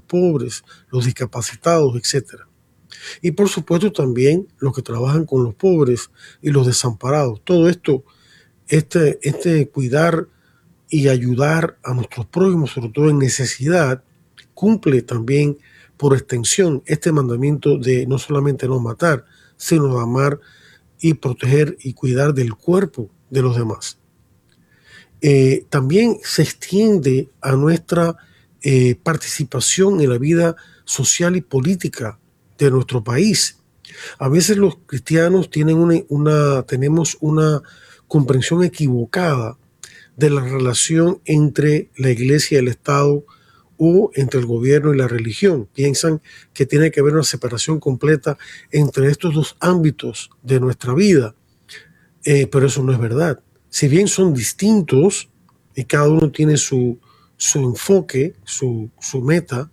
pobres, los discapacitados, etcétera. Y por supuesto también los que trabajan con los pobres y los desamparados. Todo esto, cuidar y ayudar a nuestros prójimos, sobre todo en necesidad, cumple también por extensión este mandamiento de no solamente no matar, sino de amar y proteger y cuidar del cuerpo de los demás. También se extiende a nuestra participación en la vida social y política de nuestro país. A veces los cristianos tenemos una comprensión equivocada de la relación entre la iglesia y el Estado o entre el gobierno y la religión. Piensan que tiene que haber una separación completa entre estos dos ámbitos de nuestra vida, pero eso no es verdad. Si bien son distintos y cada uno tiene su enfoque, su meta,